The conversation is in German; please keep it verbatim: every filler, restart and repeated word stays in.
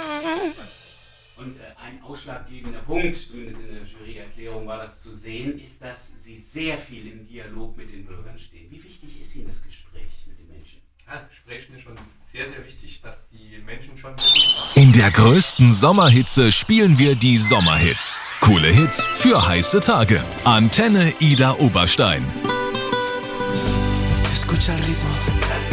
Und äh, ein ausschlaggebender Punkt, zumindest in der Juryerklärung war das zu sehen, ist, dass Sie sehr viel im Dialog mit den Bürgern stehen. Wie wichtig ist Ihnen das Gespräch mit den Menschen? Ja, das Gespräch ist mir schon sehr, sehr wichtig, dass die Menschen schon... In der größten Sommerhitze spielen wir die Sommerhits. Coole Hits für heiße Tage. Antenne Ida Oberstein. Escucha el ritmo.